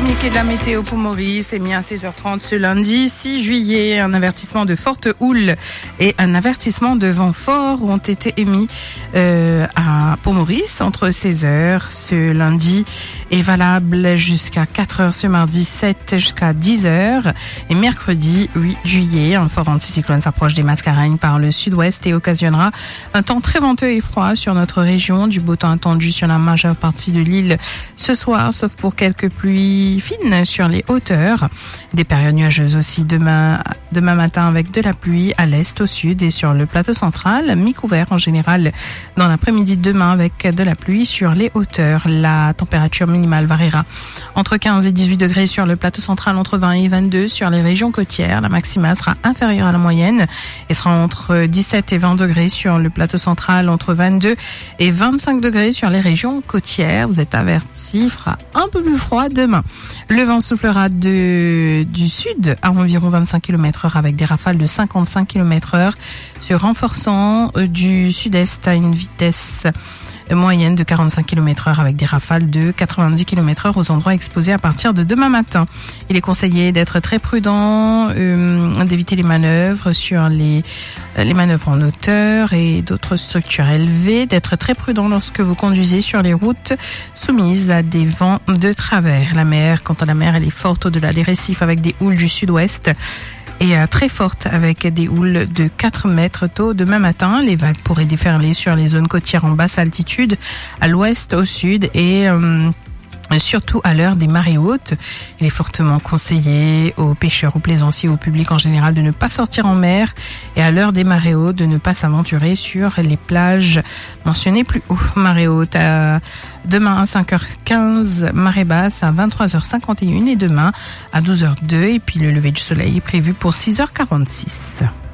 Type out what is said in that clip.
communiqué de la météo pour Maurice émis à 16h30 ce lundi 6 juillet. Un avertissement de forte houle et un avertissement de vent fort ont été émis pour Maurice entre 16h ce lundi et valable jusqu'à 4h ce mardi 7 jusqu'à 10h. Et mercredi 8 juillet, un fort anticyclone s'approche des Mascareignes par le sud-ouest et occasionnera un temps très venteux et froid sur notre région. Du beau temps attendu sur la majeure partie de l'île ce soir, sauf pour quelques pluies fines sur les hauteurs. Des périodes nuageuses aussi demain matin avec de la pluie à l'est, au sud et sur le plateau central. Mi-couvert en général dans l'après-midi de demain avec de la pluie sur les hauteurs. La température minimale variera entre 15 et 18 degrés sur le plateau central, entre 20 et 22 sur les régions côtières. La maximale sera inférieure à la moyenne et sera entre 17 et 20 degrés sur le plateau central, entre 22 et 25 degrés sur les régions côtières. Vous êtes avertis, il fera un peu plus froid demain. Le vent soufflera du sud à environ 25 km/h avec des rafales de 55 km/h, se renforçant du sud-est à une vitesse moyenne de 45 km/h avec des rafales de 90 km/h aux endroits exposés à partir de demain matin. Il est conseillé d'être très prudent, d'éviter les manœuvres sur les manœuvres en hauteur et d'autres structures élevées, d'être très prudent lorsque vous conduisez sur les routes soumises à des vents de travers. La mer, quant à la mer, elle est forte au-delà des récifs avec des houles du sud-ouest et très forte avec des houles de 4 mètres tôt demain matin. Les vagues pourraient déferler sur les zones côtières en basse altitude, à l'ouest, au sud et surtout à l'heure des marées hautes. Il est fortement conseillé aux pêcheurs, aux plaisanciers, au public en général de ne pas sortir en mer et à l'heure des marées hautes de ne pas s'aventurer sur les plages mentionnées plus haut. Marée haute demain à 5h15, marée basse à 23h51 et demain à 12h02 et puis le lever du soleil est prévu pour 6h46.